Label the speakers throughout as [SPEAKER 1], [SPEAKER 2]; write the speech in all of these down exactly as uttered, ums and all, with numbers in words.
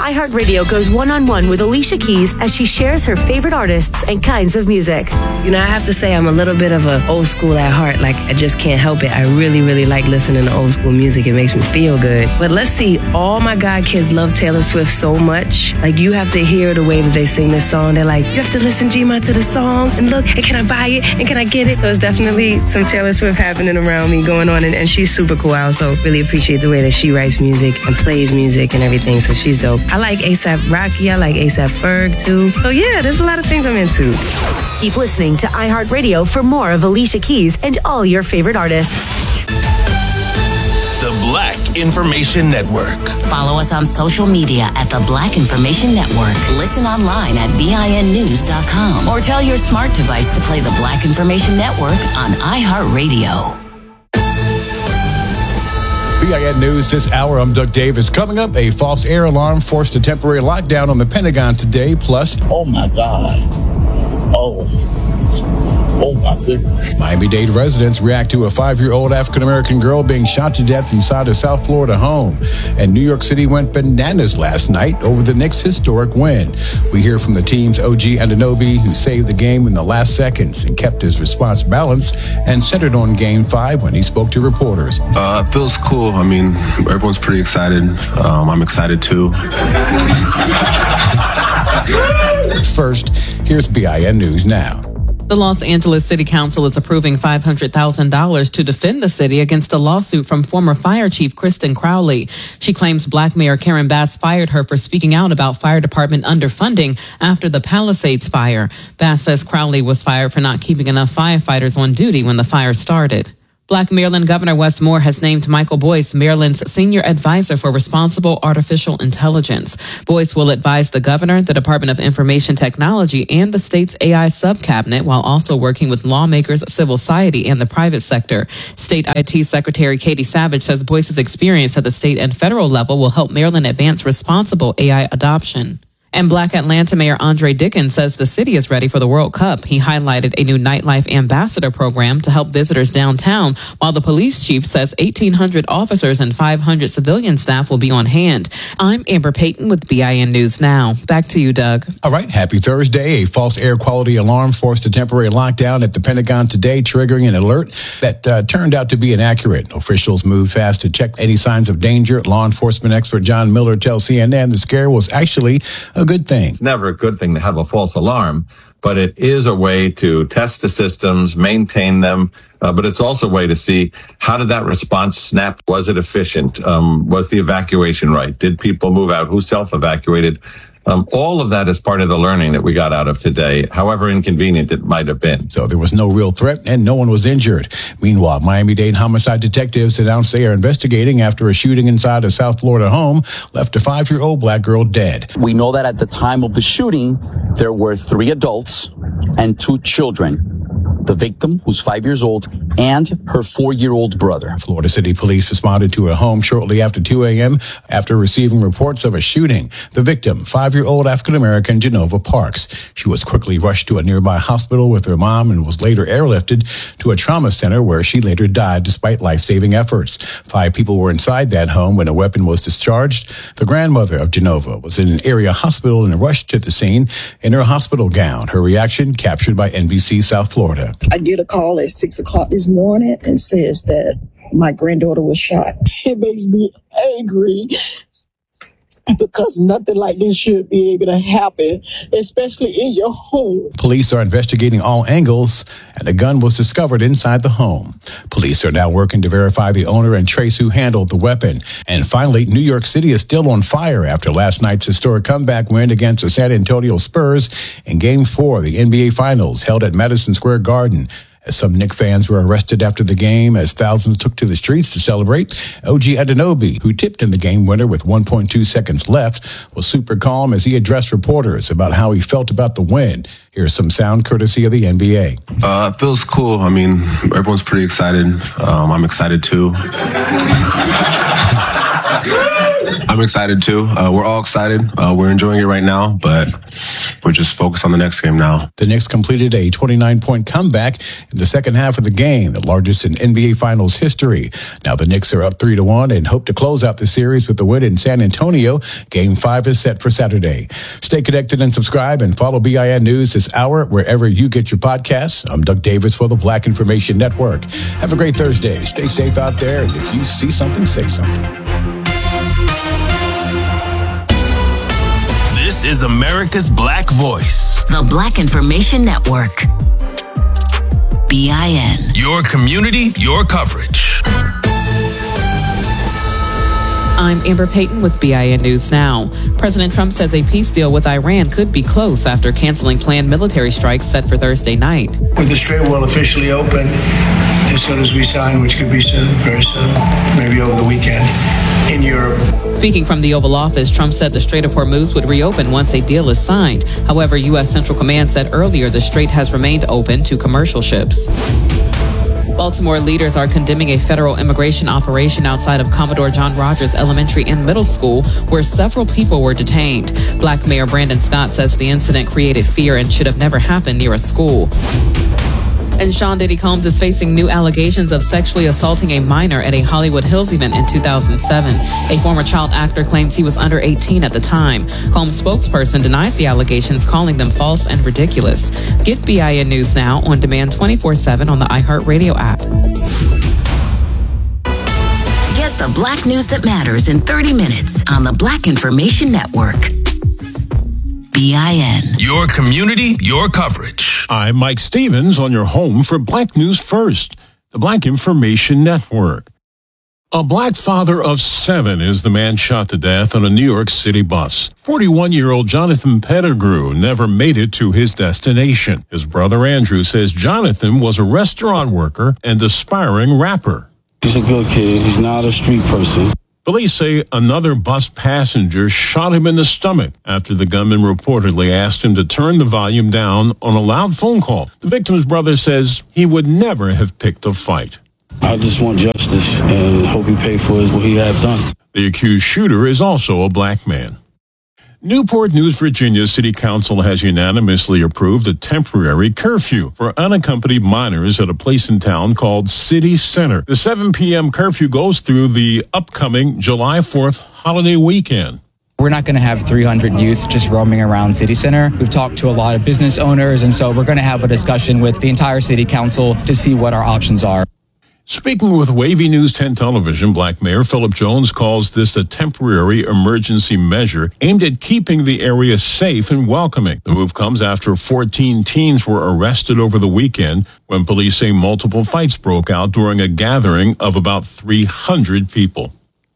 [SPEAKER 1] iHeartRadio goes one-on-one with Alicia Keys as she shares her favorite artists and kinds of music.
[SPEAKER 2] You know, I have to say I'm a little bit of an old school at heart. Like, I just can't help it. I really, really like listening to old school music. It makes me feel good. But let's see, all my God kids love Taylor Swift so much. Like, you have to hear the way that they sing this song. They're like, you have to listen, G-Ma, to the song, and look, and can I buy it, and can I get it? So it's definitely some Taylor Swift happening around me going on, and, and she's super cool. I also really appreciate the way that she writes music and plays music and everything, so she's dope. I like A$AP Rocky, I like A$AP Ferg too. So yeah, there's a lot of things I'm into.
[SPEAKER 1] Keep listening to iHeartRadio for more of Alicia Keys and all your favorite artists.
[SPEAKER 3] The Black Information Network.
[SPEAKER 4] Follow us on social media at The Black Information Network. Listen online at B I N news dot com or tell your smart device to play The Black Information Network on iHeartRadio.
[SPEAKER 5] B I N News this hour. I'm Doug Davis. Coming up, a false air alarm forced a temporary lockdown on the Pentagon today. Plus,
[SPEAKER 6] oh my God. Oh. Oh, my goodness.
[SPEAKER 5] Miami-Dade residents react to a five-year-old African-American girl being shot to death inside a South Florida home. And New York City went bananas last night over the Knicks' historic win. We hear from the team's O G Anunoby, who saved the game in the last seconds and kept his response balanced and centered on Game five when he spoke to reporters.
[SPEAKER 7] Uh, it feels cool. I mean, everyone's pretty excited. Um, I'm excited, too.
[SPEAKER 5] First, here's B I N News Now.
[SPEAKER 8] The Los Angeles City Council is approving five hundred thousand dollars to defend the city against a lawsuit from former fire chief Kristen Crowley. She claims Black Mayor Karen Bass fired her for speaking out about fire department underfunding after the Palisades fire. Bass says Crowley was fired for not keeping enough firefighters on duty when the fire started. Black Maryland Governor Wes Moore has named Michael Boyce Maryland's senior advisor for responsible artificial intelligence. Boyce will advise the governor, the Department of Information Technology, and the state's A I subcabinet while also working with lawmakers, civil society, and the private sector. State I T Secretary Katie Savage says Boyce's experience at the state and federal level will help Maryland advance responsible A I adoption. And Black Atlanta Mayor Andre Dickens says the city is ready for the World Cup. He highlighted a new nightlife ambassador program to help visitors downtown, while the police chief says eighteen hundred officers and five hundred civilian staff will be on hand. I'm Amber Payton with B I N News Now. Back to you, Doug.
[SPEAKER 5] All right, happy Thursday. A false air quality alarm forced a temporary lockdown at the Pentagon today, triggering an alert that uh, turned out to be inaccurate. Officials moved fast to check any signs of danger. Law enforcement expert John Miller tells C N N the scare was actually a good thing.
[SPEAKER 9] It's never a good thing to have a false alarm, but it is a way to test the systems, maintain them. Uh, but it's also a way to see how did that response snap? Was it efficient? Um, was the evacuation right? Did people move out? Who self-evacuated? Um, all of that is part of the learning that we got out of today, however inconvenient it might have been.
[SPEAKER 5] So there was no real threat and no one was injured. Meanwhile, Miami-Dade homicide detectives announced they are investigating after a shooting inside a South Florida home left a five-year-old black girl dead.
[SPEAKER 10] We know that at the time of the shooting, there were three adults and two children. The victim, who's five years old, and her four-year-old brother.
[SPEAKER 5] Florida City Police responded to a home shortly after two a.m. after receiving reports of a shooting. The victim, five-year-old African-American Genova Parks. She was quickly rushed to a nearby hospital with her mom and was later airlifted to a trauma center where she later died despite life-saving efforts. Five people were inside that home when a weapon was discharged. The grandmother of Genova was in an area hospital and rushed to the scene in her hospital gown. Her reaction captured by N B C South Florida.
[SPEAKER 11] I get a call at six o'clock this morning and says that my granddaughter was shot. It makes me angry because nothing like this should be able to happen, especially in your home.
[SPEAKER 5] Police are investigating all angles, and a gun was discovered inside the home. Police are now working to verify the owner and trace who handled the weapon. And finally, New York City is still on fire after last night's historic comeback win against the San Antonio Spurs in Game four of the N B A Finals held at Madison Square Garden. As some Knicks fans were arrested after the game as thousands took to the streets to celebrate, O G Anunoby, who tipped in the game winner with one point two seconds left, was super calm as he addressed reporters about how he felt about the win. Here's some sound courtesy of the N B A.
[SPEAKER 7] Uh, it feels cool. I mean, everyone's pretty excited. Um, I'm excited too. I I'm excited too. Uh, we're all excited. Uh, we're enjoying it right now, but we're just focused on the next game now.
[SPEAKER 5] The Knicks completed a twenty-nine point comeback in the second half of the game, the largest in N B A Finals history. Now the Knicks are up three to one and hope to close out the series with the win in San Antonio. Game five is set for Saturday. Stay connected and subscribe and follow B I N News this hour wherever you get your podcasts. I'm Doug Davis for the Black Information Network. Have a great Thursday. Stay safe out there, and if you see something, say something.
[SPEAKER 3] This is America's Black Voice.
[SPEAKER 4] The Black Information Network. B I N.
[SPEAKER 3] Your community, your coverage.
[SPEAKER 8] I'm Amber Payton with B I N News Now. President Trump says a peace deal with Iran could be close after canceling planned military strikes set for Thursday night.
[SPEAKER 12] With the Strait will officially open as soon as we sign, which could be soon, very soon, maybe over the weekend, in Europe.
[SPEAKER 8] Speaking from the Oval Office, Trump said the Strait of Hormuz would reopen once a deal is signed. However, U S Central Command said earlier the strait has remained open to commercial ships. Baltimore leaders are condemning a federal immigration operation outside of Commodore John Rogers Elementary and Middle School, where several people were detained. Black Mayor Brandon Scott says the incident created fear and should have never happened near a school. And Sean Diddy Combs is facing new allegations of sexually assaulting a minor at a Hollywood Hills event in two thousand seven. A former child actor claims he was under eighteen at the time. Combs' spokesperson denies the allegations, calling them false and ridiculous. Get B I N News Now on demand twenty-four seven on the iHeartRadio app.
[SPEAKER 4] Get the Black news that matters in thirty minutes on the Black Information Network. B I N.
[SPEAKER 3] Your community, your coverage.
[SPEAKER 13] I'm Mike Stevens on your home for Black News First, the Black Information Network. A black father of seven is the man shot to death on a New York City bus. forty-one-year-old Jonathan Pettigrew never made it to his destination. His brother Andrew says Jonathan was a restaurant worker and aspiring rapper.
[SPEAKER 14] He's a good kid. He's not a street person.
[SPEAKER 13] Police say another bus passenger shot him in the stomach after the gunman reportedly asked him to turn the volume down on a loud phone call. The victim's brother says he would never have picked a fight.
[SPEAKER 14] I just want justice and hope he paid for what he had done.
[SPEAKER 13] The accused shooter is also a black man. Newport News, Virginia City Council has unanimously approved a temporary curfew for unaccompanied minors at a place in town called City Center. The seven p.m. curfew goes through the upcoming July fourth holiday weekend.
[SPEAKER 15] We're not going to have three hundred youth just roaming around City Center. We've talked to a lot of business owners, and so we're going to have a discussion with the entire City Council to see what our options are.
[SPEAKER 13] Speaking with Wavy News ten Television, Black Mayor Philip Jones calls this a temporary emergency measure aimed at keeping the area safe and welcoming. The move comes after fourteen teens were arrested over the weekend when police say multiple fights broke out during a gathering of about three hundred people.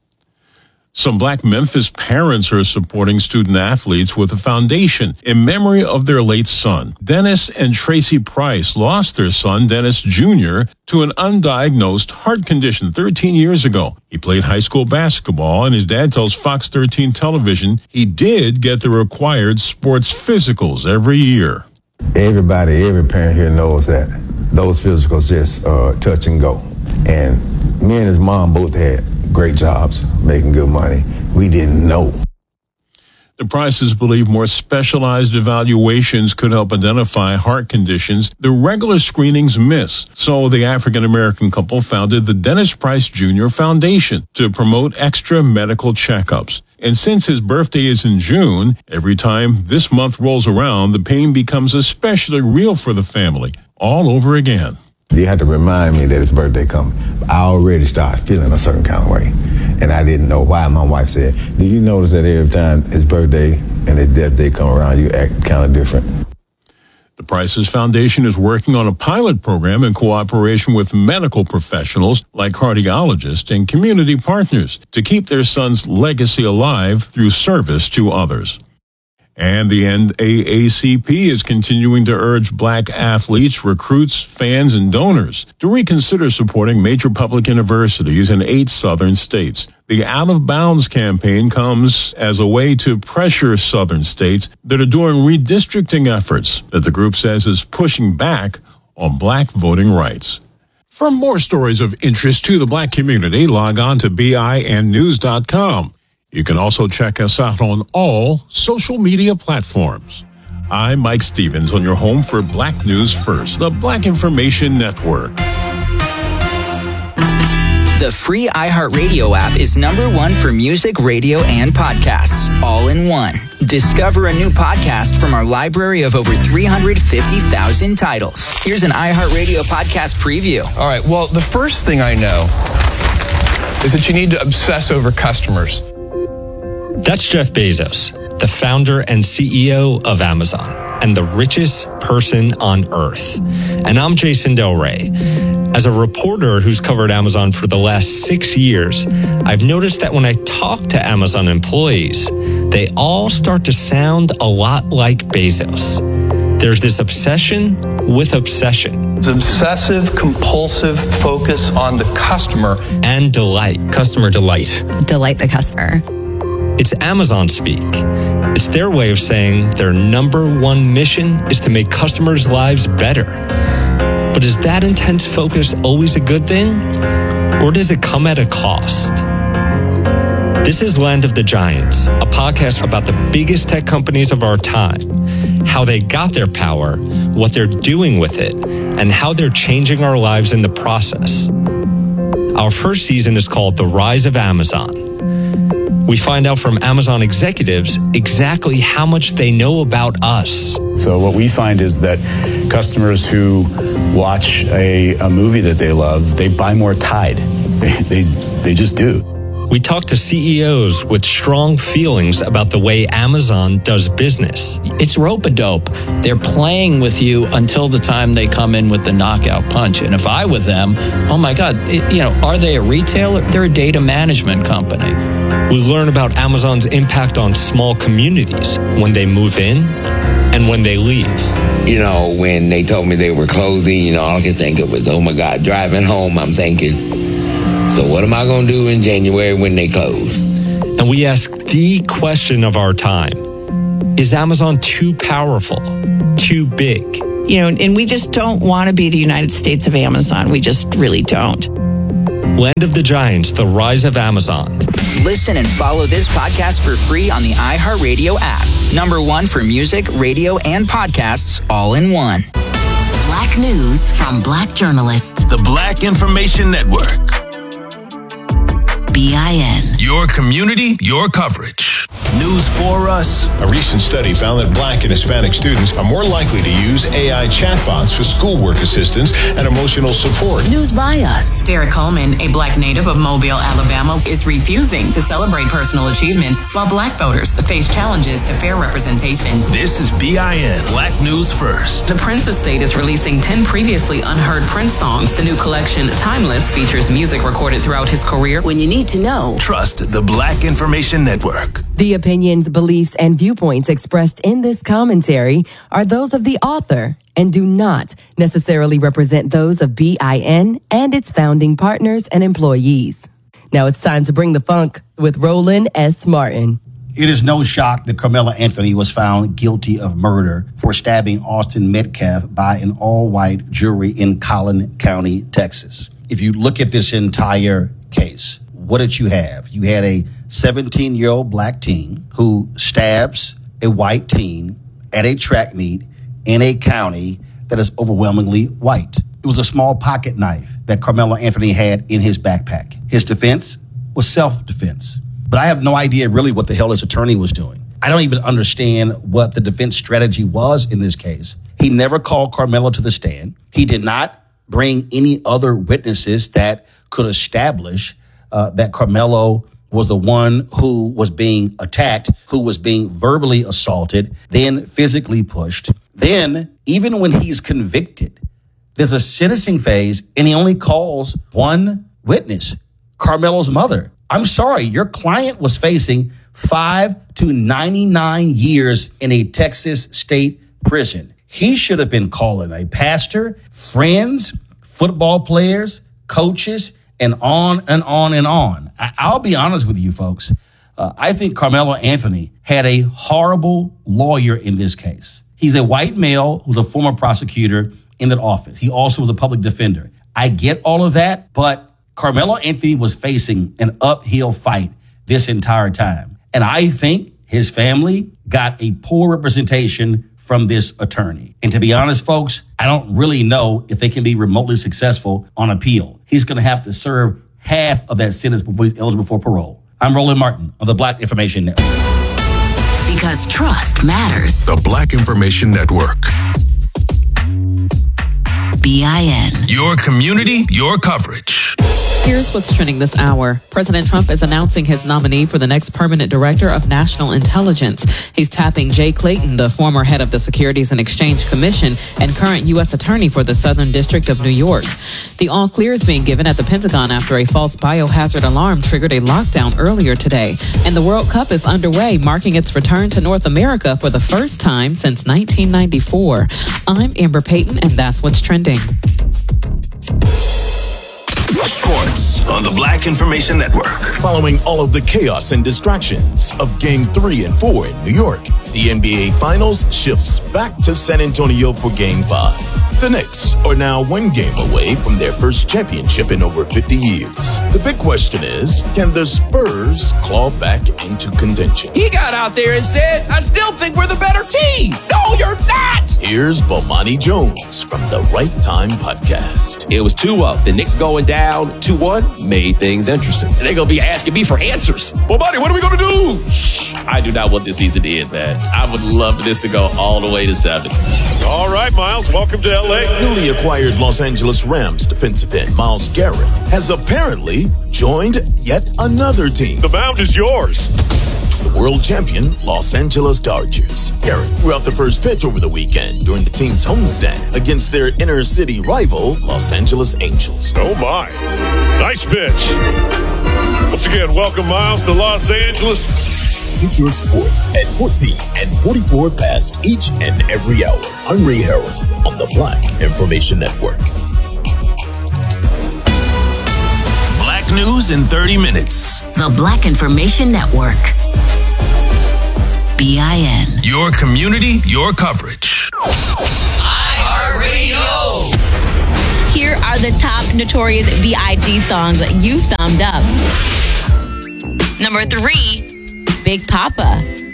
[SPEAKER 13] Some black Memphis parents are supporting student athletes with a foundation in memory of their late son. Dennis and Tracy Price lost their son, Dennis Junior, to an undiagnosed heart condition thirteen years ago. He played high school basketball, and his dad tells Fox thirteen Television he did get the required sports physicals every year.
[SPEAKER 16] Everybody, every parent here knows that those physicals just uh, touch and go. And me and his mom both had great jobs, making good money. We didn't know.
[SPEAKER 13] The Prices believe more specialized evaluations could help identify heart conditions the regular screenings miss. So the African-American couple founded the Dennis Price Junior Foundation to promote extra medical checkups. And since his birthday is in June, every time this month rolls around, the pain becomes especially real for the family all over again.
[SPEAKER 16] You had to remind me that his birthday coming. I already started feeling a certain kind of way, and I didn't know why. My wife said, do you notice that every time his birthday and his death day come around, you act kind of different?
[SPEAKER 13] The Prices Foundation is working on a pilot program in cooperation with medical professionals like cardiologists and community partners to keep their son's legacy alive through service to others. And the N double A C P is continuing to urge black athletes, recruits, fans, and donors to reconsider supporting major public universities in eight southern states. The Out of Bounds campaign comes as a way to pressure southern states that are doing redistricting efforts that the group says is pushing back on black voting rights. For more stories of interest to the black community, log on to B I N news dot com. You can also check us out on all social media platforms. I'm Mike Stevens on your home for Black News First, the Black Information Network.
[SPEAKER 17] The free iHeartRadio app is number one for music, radio, and podcasts, all in one. Discover a new podcast from our library of over three hundred fifty thousand titles. Here's an iHeartRadio podcast preview.
[SPEAKER 18] All right, well, the first thing I know is that you need to obsess over customers.
[SPEAKER 19] That's Jeff Bezos, the founder and C E O of Amazon, and the richest person on earth. And I'm Jason Del Rey. As a reporter who's covered Amazon for the last six years, I've noticed that when I talk to Amazon employees, they all start to sound a lot like Bezos. There's this obsession with obsession.
[SPEAKER 18] It's obsessive, compulsive focus on the customer.
[SPEAKER 19] And delight.
[SPEAKER 18] Customer delight.
[SPEAKER 20] Delight the customer.
[SPEAKER 19] It's Amazon speak. It's their way of saying their number one mission is to make customers' lives better. But is that intense focus always a good thing? Or does it come at a cost? This is Land of the Giants, a podcast about the biggest tech companies of our time, how they got their power, what they're doing with it, and how they're changing our lives in the process. Our first season is called The Rise of Amazon. We find out from Amazon executives exactly how much they know about us.
[SPEAKER 21] So what we find is that customers who watch a, a movie that they love, they buy more Tide. They, they, they just do.
[SPEAKER 19] We talk to C E Os with strong feelings about the way Amazon does business.
[SPEAKER 22] It's rope-a-dope. They're playing with you until the time they come in with the knockout punch. And if I were them, oh my God, it, you know, are they a retailer? They're a data management company.
[SPEAKER 19] We learn about Amazon's impact on small communities when they move in and when they leave.
[SPEAKER 23] You know, when they told me they were closing, you know, all I could think of was, oh my God, driving home, I'm thinking, so what am I going to do in January when they close?
[SPEAKER 19] And we ask the question of our time. Is Amazon too powerful, too big?
[SPEAKER 24] You know, and we just don't want to be the United States of Amazon. We just really don't.
[SPEAKER 19] Land of the Giants, The Rise of Amazon.
[SPEAKER 17] Listen and follow this podcast for free on the iHeartRadio app. Number one for music, radio, and podcasts, all in one.
[SPEAKER 4] Black news from Black journalists.
[SPEAKER 3] The Black Information Network.
[SPEAKER 4] B I N.
[SPEAKER 3] Your community, your coverage. News for us.
[SPEAKER 25] A recent study found that Black and Hispanic students are more likely to use A I chatbots for schoolwork assistance and emotional support.
[SPEAKER 4] News by us.
[SPEAKER 26] Derek Coleman, a Black native of Mobile, Alabama, is refusing to celebrate personal achievements while Black voters face challenges to fair representation.
[SPEAKER 3] This is B I N, Black News First.
[SPEAKER 8] The Prince Estate is releasing ten previously unheard Prince songs. The new collection, Timeless, features music recorded throughout his career.
[SPEAKER 4] When you need to know.
[SPEAKER 3] Trust the Black Information Network.
[SPEAKER 2] The opinions, beliefs, and viewpoints expressed in this commentary are those of the author and do not necessarily represent those of B I N and its founding partners and employees. Now it's time to bring the funk with Roland S. Martin.
[SPEAKER 27] It is no shock that Carmela Anthony was found guilty of murder for stabbing Austin Metcalf by an all-white jury in Collin County, Texas. If you look at this entire case, what did you have? You had a seventeen-year-old Black teen who stabs a white teen at a track meet in a county that is overwhelmingly white. It was a small pocket knife that Carmela Anthony had in his backpack. His defense was self-defense. But I have no idea really what the hell his attorney was doing. I don't even understand what the defense strategy was in this case. He never called Carmela to the stand. He did not bring any other witnesses that could establish uh, that Carmelo was the one who was being attacked, who was being verbally assaulted, then physically pushed. Then, even when he's convicted, there's a sentencing phase, and he only calls one witness, Carmelo's mother. I'm sorry, your client was facing five to ninety-nine years in a Texas state prison. He should have been calling a pastor, friends, football players, coaches, and on and on and on. I- I'll be honest with you, folks. Uh, I think Carmelo Anthony had a horrible lawyer in this case. He's a white male who's a former prosecutor in that office. He also was a public defender. I get all of that, but Carmelo Anthony was facing an uphill fight this entire time. And I think his family got a poor representation from this attorney. And to be honest, folks, I don't really know if they can be remotely successful on appeal. He's going to have to serve half of that sentence before he's eligible for parole. I'm Roland Martin of the Black Information Network.
[SPEAKER 4] Because trust matters.
[SPEAKER 3] The Black Information Network.
[SPEAKER 4] B I N.
[SPEAKER 3] Your community, your coverage.
[SPEAKER 8] Here's what's trending this hour. President Trump is announcing his nominee for the next permanent director of national intelligence. He's tapping Jay Clayton, the former head of the Securities and Exchange Commission and current U S attorney for the Southern District of New York. The all clear is being given at the Pentagon after a false biohazard alarm triggered a lockdown earlier today. And the World Cup is underway, marking its return to North America for the first time since nineteen ninety-four. I'm Amber Payton, and that's what's trending.
[SPEAKER 3] Sports on the Black Information Network.
[SPEAKER 1] Following all of the chaos and distractions of Game three and four in New York, the N B A Finals shifts back to San Antonio for Game five. The Knicks are now one game away from their first championship in over fifty years. The big question is, can the Spurs claw back into contention?
[SPEAKER 6] He got out there and said, I still think we're the better team. No, you're not.
[SPEAKER 1] Here's Bomani Jones from the Right Time Podcast.
[SPEAKER 6] It was two up. The Knicks going down two one made things interesting. They're going to be asking me for answers. Well, buddy, what are we going to do? Shh, I do not want this season to end, man. I would love for this to go all the way to seven.
[SPEAKER 7] All right, Miles, welcome to L A.
[SPEAKER 1] Newly acquired Los Angeles Rams defensive end Myles Garrett has apparently joined yet another team.
[SPEAKER 7] The mound is yours.
[SPEAKER 1] The world champion Los Angeles Dodgers. Garrett threw out the first pitch over the weekend during the team's homestand against their inner city rival, Los Angeles Angels.
[SPEAKER 7] Oh my, nice pitch. Once again, welcome Miles to Los Angeles.
[SPEAKER 1] Get your sports at fourteen and forty-four past each and every hour. I'm Ray Harris on the Black Information Network.
[SPEAKER 3] Black news in thirty minutes.
[SPEAKER 4] The Black Information Network. B I N.
[SPEAKER 3] Your community, your coverage.
[SPEAKER 26] iHeartRadio. Here are the top Notorious B I G songs you thumbed up. Number three, Big Papa.